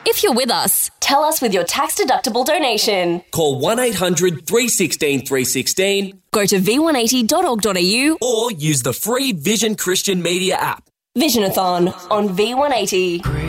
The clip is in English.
If you're with us, tell us with your tax-deductible donation. Call 1800 316 316. Go to v180.org.au or use the free Vision Christian Media app. Visionathon on V180.